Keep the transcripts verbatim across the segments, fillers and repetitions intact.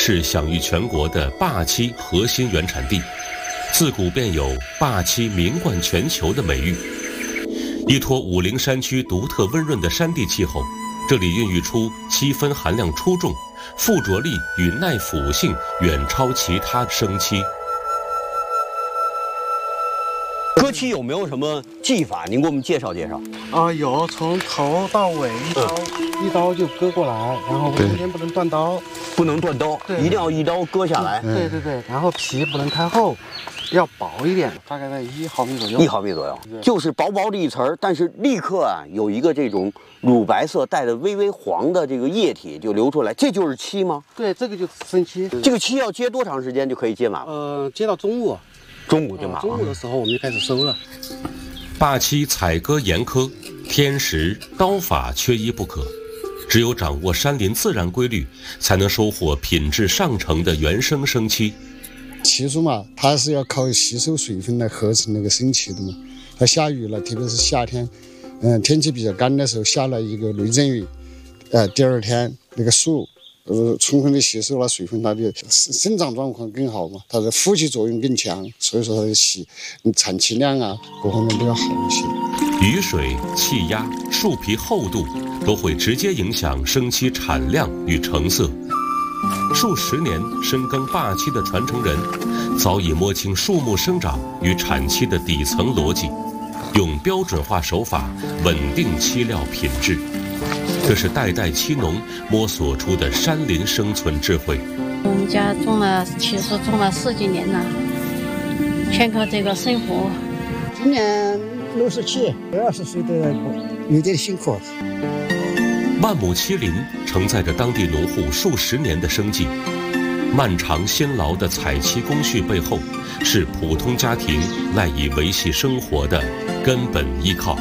是享誉全国的霸漆核心原产地，自古便有霸漆名冠全球的美誉。依托武陵山区独特温润的山地气候，这里孕育出漆分含量出众、附着力与耐腐性远超其他生漆。 割漆有没有什么技法？您给我们介绍介绍。 啊，有，从头到尾一刀、嗯、一刀就割过来，然后中间不能断刀， 不能断刀，一定要一刀割下来。 对对对，然后皮不能太厚，要薄一点，大概在一毫米左右。 一毫米左右，就是薄薄的一层，但是立刻啊有一个这种乳白色带着微微黄的这个液体就流出来，这就是漆吗？ 对，这个就是生漆。 这个漆要接多长时间就可以接满了？ 呃，接到中午。 中午就满了、呃。 中午的时候我们就开始收了。 霸漆采割严苛，天时刀法缺一不可，只有掌握山林自然规律，才能收获品质上乘的原生生漆。 漆树嘛，它是要靠吸收水分来合成那个生漆的嘛。它下雨了，特别是夏天，嗯，天气比较干的时候，下了一个雷阵雨，呃，第二天那个树。呃，充分的吸收了水分，它的生生长状况更好嘛，它的呼吸作用更强，所以说它的气产气量啊，各方面都要好一些。 雨水、气压、树皮厚度都会直接影响生漆产量与成色。数十年深耕霸漆的传承人，早已摸清树木生长与产漆的底层逻辑，用标准化手法稳定漆料品质。这是代代漆农摸索出的山林生存智慧。 我们家种了漆树，种了十几年了，全靠这个生活。 今年六十七，二十岁的有点辛苦。 万亩漆林承载着当地农户数十年的生计，漫长辛劳的采漆工序背后，是普通家庭赖以维系生活的根本依靠。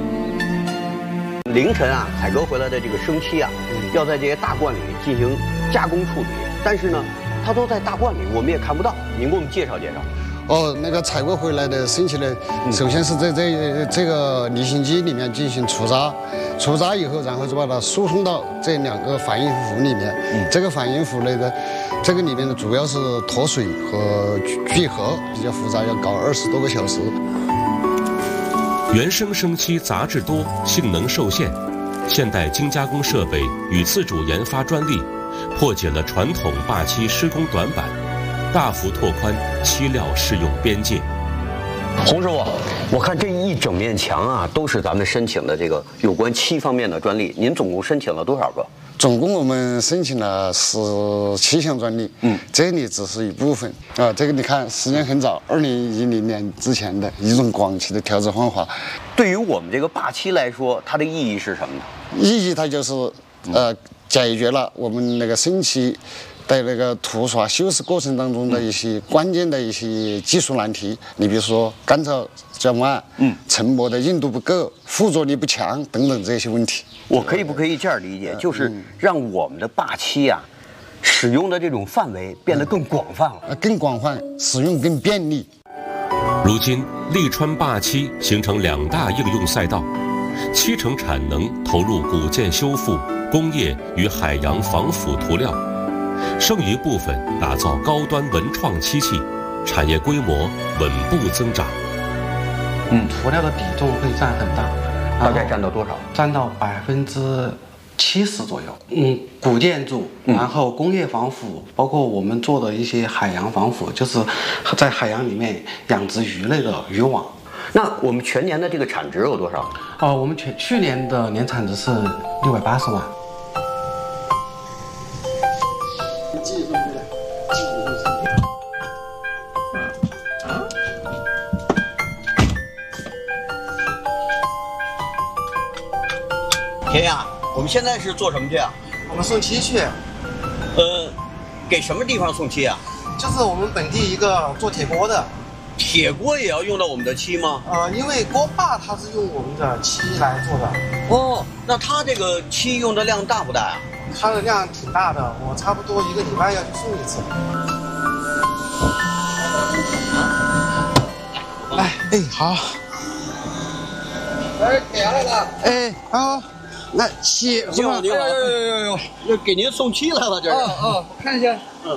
凌晨啊，采割回来的这个生漆啊，要在这些大罐里进行加工处理。但是呢，它都在大罐里，我们也看不到。您给我们介绍介绍。 哦，那个采购回来的生漆呢，嗯、首先是在这这个离心机里面进行除渣，除渣以后，然后就把它输送到这两个反应壶里面。嗯、这个反应壶呢的，这个里面的主要是脱水和聚合，比较复杂，要搞二十多个小时。 原生生漆杂质多，性能受限，现代精加工设备与自主研发专利，破解了传统霸漆施工短板，大幅拓宽漆料适用边界。 洪师傅，我看这一整面墙啊，都是咱们申请的这个有关漆方面的专利，您总共申请了多少个？ 总共我们申请了十七项专利，嗯，这里只是一部分啊。这个你看，时间很早，二零一零年之前的一种广漆的调制方法。 对于我们这个霸漆来说，它的意义是什么呢？ 意义它就是呃，解决了我们那个生漆在那个涂刷修饰过程当中的一些关键的一些技术难题。你比如说干燥较慢，嗯，成膜的硬度不够，附着力不强等等这些问题。 我可以不可以这样理解，就是让我们的霸漆啊，使用的这种范围变得更广泛了， 更广泛，使用更便利。 如今，利川霸漆形成两大应用赛道，七成产能投入古建修复、工业与海洋防腐涂料，剩余部分打造高端文创漆器，产业规模稳步增长。 嗯，涂料的比重会占很大。 大概占到多少？ 占到百分之七十左右。嗯，古建筑，然后工业防腐，包括我们做的一些海洋防腐，就是在海洋里面养殖鱼类的渔网。 那我们全年的这个产值有多少？ 哦，我们全去年的年产值是六百八十万。 田呀，我们现在是做什么去啊？ 我们送漆去。 呃，给什么地方送漆啊？ 就是我们本地一个做铁锅的。 铁锅也要用到我们的漆吗？ 呃，因为锅巴它是用我们的漆来做的。 哦，那它这个漆用的量大不大啊？ 它的量挺大的，我差不多一个礼拜要去送一次。来，哎，好。 哎，铁来了。 哎，好。那漆， 你好，你好，哎呦呦呦呦，这给您送漆来了，这是。 哦哦，我看一下。嗯。